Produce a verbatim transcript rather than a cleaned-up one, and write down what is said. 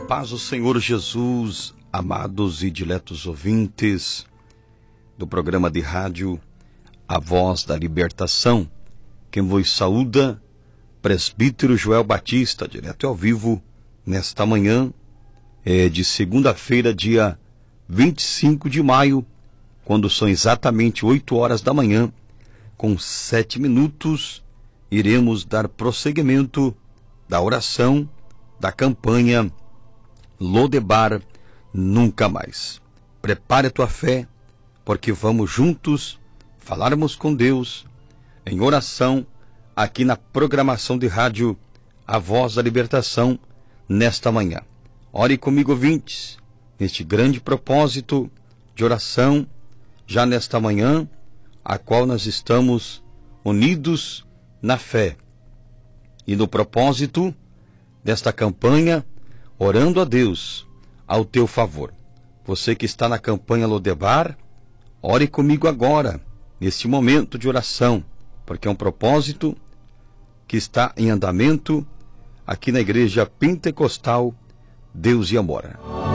paz do Senhor Jesus, amados e diletos ouvintes do programa de rádio A Voz da Libertação. Quem vos saúda, presbítero Joel Batista, direto e ao vivo, nesta manhã é de segunda-feira, dia vinte e cinco de maio, quando são exatamente oito horas da manhã, com sete minutos, iremos dar prosseguimento da oração da campanha Lodebar Nunca Mais. Prepare a tua fé, porque vamos juntos falarmos com Deus em oração aqui na programação de rádio A Voz da Libertação nesta manhã. Ore comigo, ouvintes, neste grande propósito de oração, já nesta manhã, a qual nós estamos unidos na fé e no propósito desta campanha, orando a Deus ao teu favor. Você que está na campanha Lodebar, ore comigo agora, neste momento de oração, porque é um propósito que está em andamento aqui na Igreja Pentecostal Deus e Amor.